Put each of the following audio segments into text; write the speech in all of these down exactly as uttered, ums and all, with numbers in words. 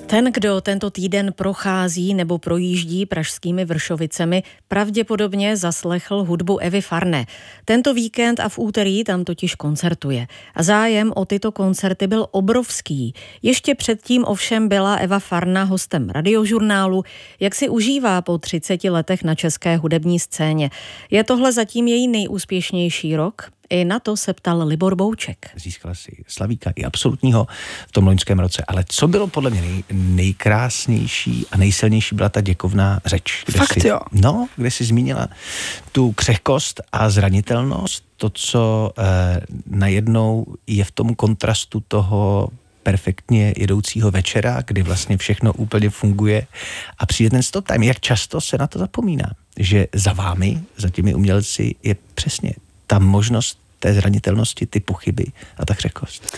Ten, kdo tento týden prochází nebo projíždí pražskými Vršovicemi, pravděpodobně zaslechl hudbu Evy Farné. Tento víkend a v úterý tam totiž koncertuje. A zájem o tyto koncerty byl obrovský. Ještě předtím ovšem byla Eva Farna hostem Radiožurnálu, jak si užívá po třiceti letech na české hudební scéně. Je tohle zatím její nejúspěšnější rok? I na to se ptal Libor Bouček. Získala si Slavíka i absolutního v tom loňském roce, ale co bylo podle mě nej, nejkrásnější a nejsilnější byla ta děkovná řeč. Kde Fakt si, jo. No, kde si zmínila tu křehkost a zranitelnost, to, co eh, najednou je v tom kontrastu toho perfektně jedoucího večera, kdy vlastně všechno úplně funguje a přijde ten stop time. Jak často se na to zapomíná, že za vámi, za těmi umělci je přesně ta možnost té zranitelnosti, ty pochyby a ta křehkost.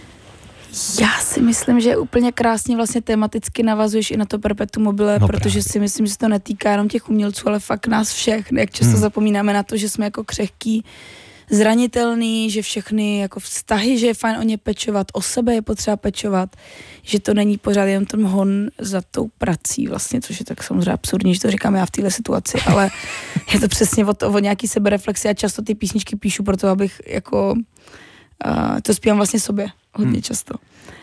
Já si myslím, že úplně krásně vlastně tematicky navazuješ i na to perpetuum mobile, no protože právě. Si myslím, že se to netýká jenom těch umělců, ale fakt nás všech. Jak často hmm. zapomínáme na to, že jsme jako křehký, zranitelný, že všechny jako vztahy, že je fajn o ně pečovat, o sebe je potřeba pečovat, že to není pořád jen ten hon za tou prací vlastně, což je tak samozřejmě absurdní, že to říkám já v téhle situaci, ale je to přesně o, to, o nějaký sebereflexi a často ty písničky píšu proto, abych jako uh, to zpívám vlastně sobě hodně hmm. často.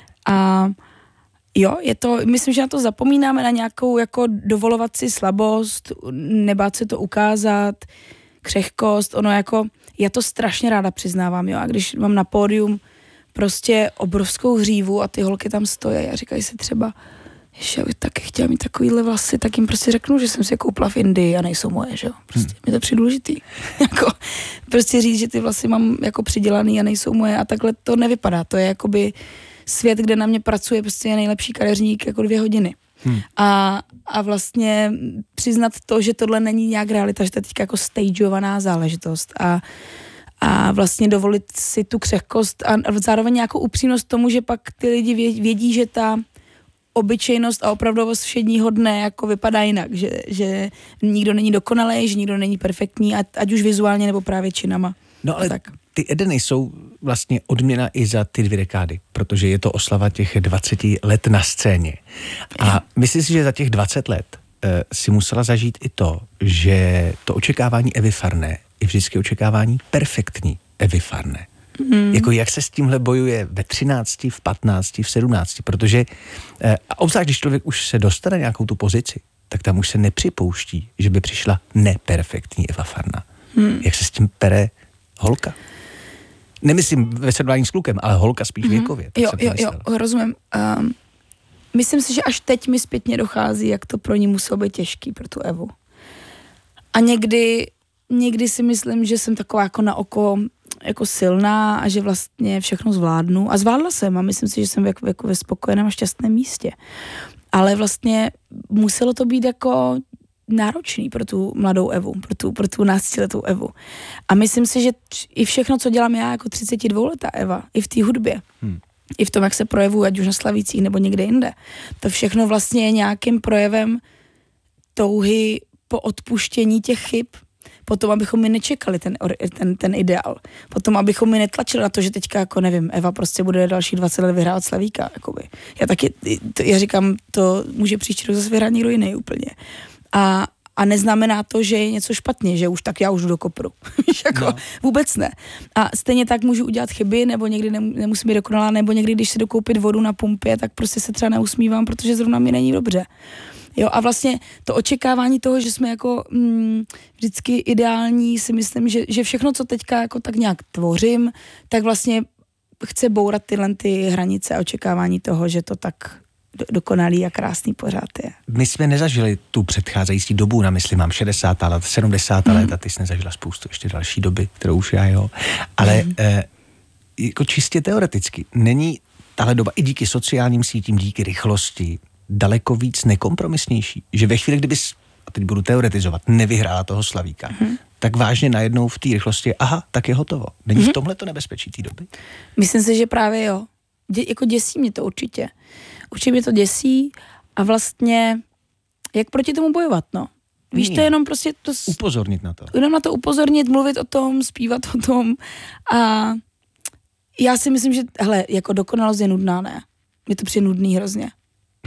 A jo, je to, myslím, že na to zapomínáme, na nějakou jako dovolovat si slabost, nebát se to ukázat, křehkost, ono jako, já to strašně ráda přiznávám, jo, a když mám na pódium prostě obrovskou hřívu a ty holky tam stojí a říkají si třeba, že bych taky chtěla mít takovýhle vlasy, tak jim prostě řeknu, že jsem si je koupila v Indii a nejsou moje, že jo, prostě hmm. mi to přijde důležitý, jako prostě říct, že ty vlasy mám jako přidělaný a nejsou moje a takhle to nevypadá, to je jakoby svět, kde na mě pracuje prostě nejlepší kadeřník jako dvě hodiny. Hmm. A, a vlastně přiznat to, že tohle není nějak realita, že to je teďka jako stageovaná záležitost a, a vlastně dovolit si tu křehkost a zároveň nějakou upřímnost tomu, že pak ty lidi vědí, že ta obyčejnost a opravdovost všedního dne jako vypadá jinak, že, že nikdo není dokonalý, že nikdo není perfektní, ať už vizuálně nebo právě činama. No ale tak. Ty Edeny jsou vlastně odměna i za ty dvě dekády, protože je to oslava těch dvaceti let na scéně. A myslím si, že za těch dvacet let uh, si musela zažít i to, že to očekávání Evy Farné je vždycky očekávání perfektní Evy Farné. Mm. Jako jak se s tímhle bojuje ve třinácti, v patnácti, v sedmnácti, protože uh, obzvlášť, když člověk už se dostane nějakou tu pozici, tak tam už se nepřipouští, že by přišla neperfektní Eva Farná. Mm. Jak se s tím pere holka? Nemyslím ve srovnání s klukem, ale holka spíš mm-hmm. věkově. Jo, jo, jo, rozumím. Um, myslím si, že až teď mi zpětně dochází, jak to pro ní muselo být těžký, pro tu Evu. A někdy, někdy si myslím, že jsem taková jako na oko jako silná a že vlastně všechno zvládnu. A zvládla jsem a myslím si, že jsem jako, jako ve spokojeném a šťastném místě. Ale vlastně muselo to být jako náročný pro tu mladou Evu, pro tu, pro tu náctiletou Evu. A myslím si, že i všechno, co dělám já jako třicetidvouletá Eva, i v té hudbě, hmm. i v tom, jak se projevuji, ať už na Slavících nebo někde jinde, to všechno vlastně je nějakým projevem touhy po odpuštění těch chyb, potom, abychom mi nečekali ten, ten, ten ideál. Potom, abychom mi netlačili na to, že teďka, jako nevím, Eva prostě bude další dvacet let vyhrávat Slavíka, jakoby. Já taky, to, já říkám, to může příští rok zase vyhrát někdo jiný úplně. A, a neznamená to, že je něco špatně, že už tak já už jdu do kopru. jako, no. Vůbec ne. A stejně tak můžu udělat chyby, nebo někdy nemusím být dokonalá, nebo někdy, když si dokoupit vodu na pumpě, tak prostě se třeba neusmívám, protože zrovna mi není dobře. Jo, a vlastně to očekávání toho, že jsme jako mm, vždycky ideální, si myslím, že, že všechno, co teďka jako tak nějak tvořím, tak vlastně chce bourat tyhle ty hranice a očekávání toho, že to tak dokonalý a krásný pořád je. My jsme nezažili tu předcházející dobu, na mysli mám šedesátá let, sedmdesátá mm. let a ty jsi nezažila spoustu ještě další doby, kterou už já, jo. Ale mm. eh, jako čistě teoreticky není tahle doba i díky sociálním sítím, díky rychlosti daleko víc nekompromisnější, že ve chvíli, kdybys, a teď budu teoretizovat, nevyhrála toho Slavíka, mm. tak vážně najednou v té rychlosti, aha, tak je hotovo. Není mm. v tomhle to nebezpečí té doby? Myslím si, že právě jo. Dě, jako děsí mě to určitě. Určitě mě to děsí a vlastně jak proti tomu bojovat, no. Víš, to je jenom prostě to... Upozornit na to. Jenom na to upozornit, mluvit o tom, zpívat o tom a já si myslím, že hele, jako dokonalost je nudná, ne? Je to přijde nudný hrozně.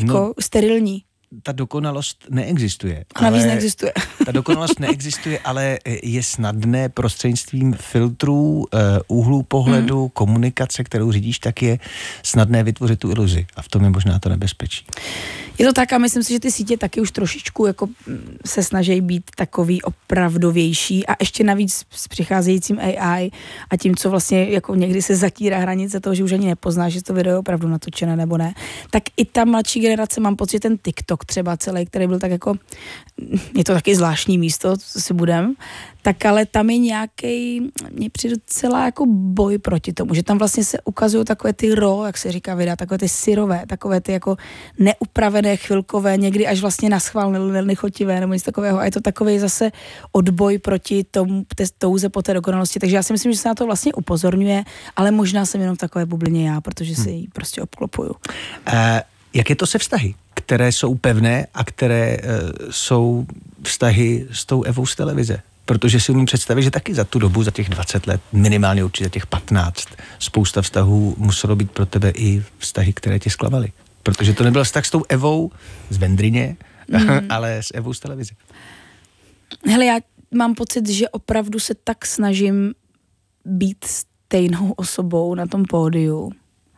jako no, sterilní. Ta dokonalost neexistuje. A navíc neexistuje. Ta dokonalost neexistuje, ale je snadné prostřednictvím filtrů, úhlů pohledu, mm. komunikace, kterou řídíš, tak je snadné vytvořit tu iluzi. A v tom je možná to nebezpečí. Je to tak a myslím si, že ty sítě taky už trošičku jako se snaží být takový opravdovější a ještě navíc s přicházejícím A I a tím, co vlastně jako někdy se zatírá hranice toho, že už ani nepoznáš, že to video je opravdu natočené nebo ne, tak i ta mladší generace, mám pocit, ten TikTok třeba celý, který byl tak jako, je to taky zvláštní místo, co si budem, tak ale tam je nějaký, mně přijde celá jako boj proti tomu, že tam vlastně se ukazují takové ty raw, jak se říká videa, takové ty syrové, takové ty jako neupravené, chvilkové, někdy až vlastně naschvál nechotivé nebo nic takového a je to takový zase odboj proti tomu té touze po té dokonalosti, takže já si myslím, že se na to vlastně upozorňuje, ale možná jsem jenom v takové bublině já, protože si ji prostě obklopuju. Uh, jak je to se vztahy, které jsou pevné a které uh, jsou vztahy s tou Evou z televize? Protože si umím představit, že taky za tu dobu, za těch dvacet let, minimálně určitě těch patnáct, spousta vztahů muselo být pro tebe i vztahy, které tě zklamaly. Protože to nebyl vztah s tou Evou z Vendryně, mm. ale s Evou z televize. Hele, já mám pocit, že opravdu se tak snažím být stejnou osobou na tom pódiu,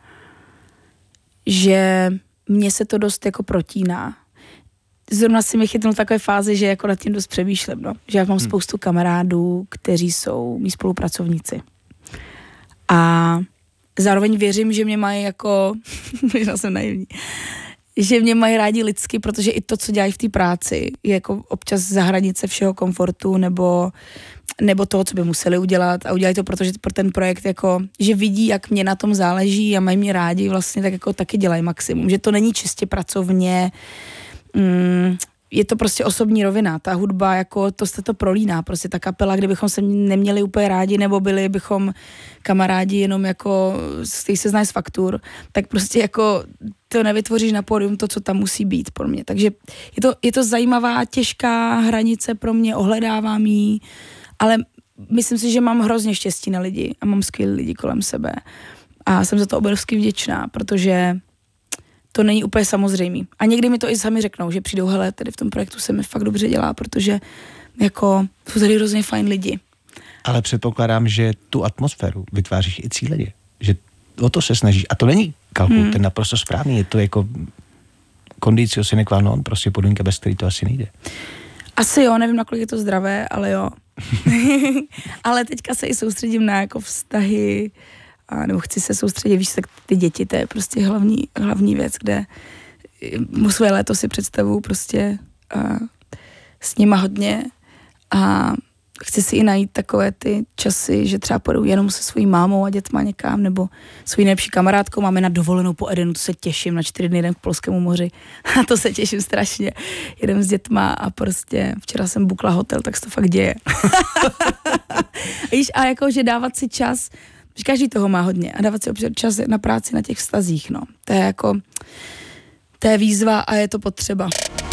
že mně se to dost jako protíná. Zrovna si mi chytnul takové fázi, že jako nad tím dost přemýšlím, no. Že já mám hmm. spoustu kamarádů, kteří jsou mý spolupracovníci. A zároveň věřím, že mě mají jako, možná jsem naivní, že mě mají rádi lidsky, protože i to, co dělají v té práci, je jako občas za hranice všeho komfortu nebo, nebo toho, co by museli udělat a udělají to, protože pro ten projekt jako, že vidí, jak mě na tom záleží a mají mě rádi vlastně, tak jako taky dělají maximum. Že to není čistě pracovně, mm, je to prostě osobní rovina, ta hudba, jako to se to prolíná, prostě ta kapela, kdybychom se neměli úplně rádi, nebo byli bychom kamarádi jenom jako, který se znají z faktur, tak prostě jako to nevytvoříš na pódium to, co tam musí být pro mě. Takže je to, je to zajímavá, těžká hranice pro mě, ohledávám jí, ale myslím si, že mám hrozně štěstí na lidi a mám skvělý lidi kolem sebe. A jsem za to obrovsky vděčná, protože to není úplně samozřejmý. A někdy mi to i sami řeknou, že přijdou, hele, tady v tom projektu se mi fakt dobře dělá, protože jako jsou tady hrozně fajn lidi. Ale předpokládám, že tu atmosféru vytváříš i cíleně. Že o to se snažíš. A to není kalkul, hmm. ten naprosto správný. Je to jako condicio sine qua non, prostě podmínka, bez který to asi nejde. Asi jo, nevím, nakolik je to zdravé, ale jo. Ale teďka se i soustředím na jako vztahy, a nebo chci se soustředit, víš, tak ty děti, to je prostě hlavní, hlavní věc, kde mu své léto si představuju prostě a s nima hodně a chci si i najít takové ty časy, že třeba půjdu jenom se svojí mámou a dětma někam, nebo svojí nejlepší kamarádkou, máme na dovolenou po Edenu, to se těším, na čtyři dny jdem k Polskému moři a to se těším strašně, jedem s dětma a prostě včera jsem bukla hotel, tak se to fakt děje. Víš, a jako, že dávat si čas, že každý toho má hodně a dávat si občas čas na práci na těch vztazích, no. To je jako, to je výzva a je to potřeba.